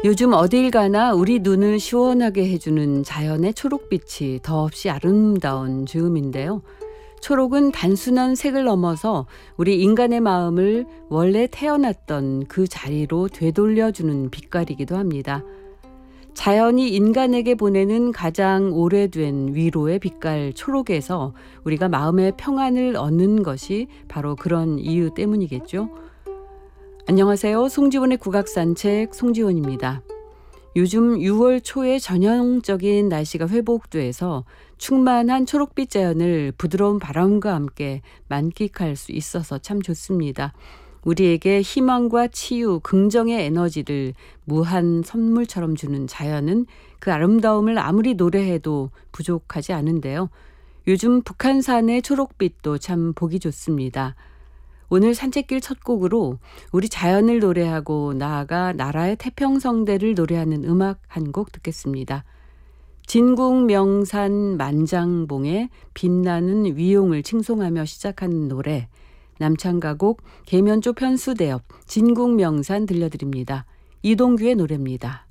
요즘 어딜 가나 우리 눈을 시원하게 해주는 자연의 초록빛이 더없이 아름다운 즈음인데요. 초록은 단순한 색을 넘어서 우리 인간의 마음을 원래 태어났던 그 자리로 되돌려주는 빛깔이기도 합니다. 자연이 인간에게 보내는 가장 오래된 위로의 빛깔 초록에서 우리가 마음의 평안을 얻는 것이 바로 그런 이유 때문이겠죠. 안녕하세요. 송지원의 국악산책 송지원입니다. 요즘 6월 초에 전형적인 날씨가 회복돼서 충만한 초록빛 자연을 부드러운 바람과 함께 만끽할 수 있어서 참 좋습니다. 우리에게 희망과 치유, 긍정의 에너지를 무한 선물처럼 주는 자연은 그 아름다움을 아무리 노래해도 부족하지 않은데요. 요즘 북한산의 초록빛도 참 보기 좋습니다. 오늘 산책길 첫 곡으로 우리 자연을 노래하고 나아가 나라의 태평성대를 노래하는 음악 한 곡 듣겠습니다. 진국명산 만장봉의 빛나는 위용을 칭송하며 시작하는 노래, 남창가곡 계면조 편수대엽 진국명산 들려드립니다. 이동규의 노래입니다.